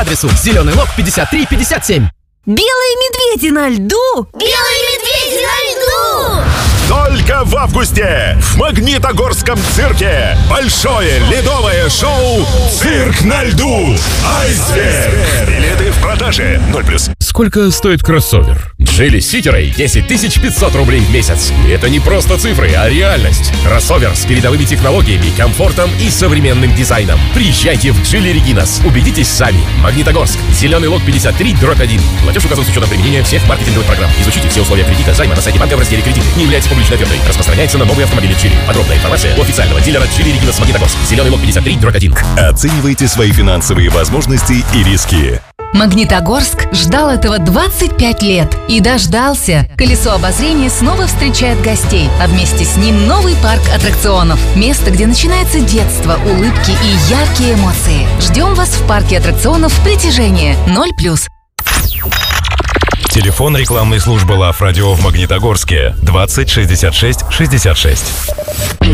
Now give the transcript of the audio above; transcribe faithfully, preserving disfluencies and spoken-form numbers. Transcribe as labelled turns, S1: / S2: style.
S1: адресу Зеленый Лог пятьдесят три пятьдесят семь.
S2: Белые медведи на льду!
S3: Белые медведи на льду!
S4: Только в августе в Магнитогорском цирке большое ледовое шоу «Цирк на льду». Айсберг. Билеты в продаже. ноль плюс.
S5: Сколько стоит кроссовер?
S6: Джили Ситерей десять тысяч пятьсот рублей в месяц. И это не просто цифры, а реальность. Кроссовер с передовыми технологиями, комфортом и современным дизайном. Приезжайте в Джили Регинас. Убедитесь сами. Магнитогорск. Зеленый Лог пятьдесят три дробь один. Платеж указан с учетом применения всех маркетинговых программ. Изучите все условия кредита, займа на сайте банка в разделе «Кредит». Не является публичной офертой. Распространяется на новые автомобили Джили. Подробная информация у официального дилера Джили Регинас Магнитогорск. Зеленый Лог пятьдесят три дробь один.
S4: Оценивайте свои финансовые возможности и риски.
S2: Магнитогорск ждал этого двадцать пять лет и дождался. Колесо обозрения снова встречает гостей, а вместе с ним новый парк аттракционов. Место, где начинается детство, улыбки и яркие эмоции. Ждем вас в парке аттракционов «Притяжение» ноль плюс.
S7: Телефон рекламной службы Лав Радио в Магнитогорске двадцать шестьдесят шесть шестьдесят шесть.